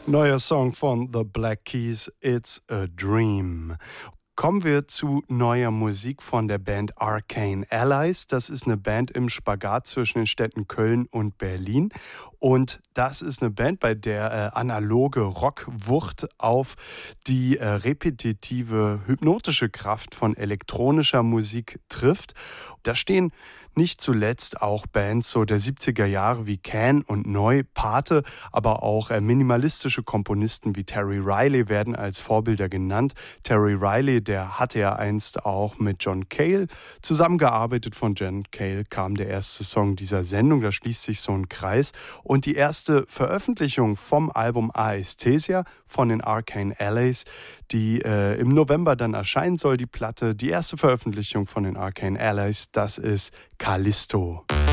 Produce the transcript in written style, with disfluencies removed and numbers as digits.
Neuer Song von The Black Keys, It's a Dream. Kommen wir zu neuer Musik von der Band Arcane Allies. Das ist eine Band im Spagat zwischen den Städten Köln und Berlin. Und das ist eine Band, bei der analoge Rockwucht auf die repetitive, hypnotische Kraft von elektronischer Musik trifft. Da stehen nicht zuletzt auch Bands so der 70er Jahre wie Can und Neu, Pate, aber auch minimalistische Komponisten wie Terry Riley werden als Vorbilder genannt. Terry Riley, der hatte ja einst auch mit John Cale zusammengearbeitet. Von John Cale kam der erste Song dieser Sendung, da schließt sich so ein Kreis. Und die erste Veröffentlichung vom Album Aesthesia von den Arcane Allies, die im November dann erscheinen soll, die Platte. Die erste Veröffentlichung von den Arcane Allies, das ist Callisto.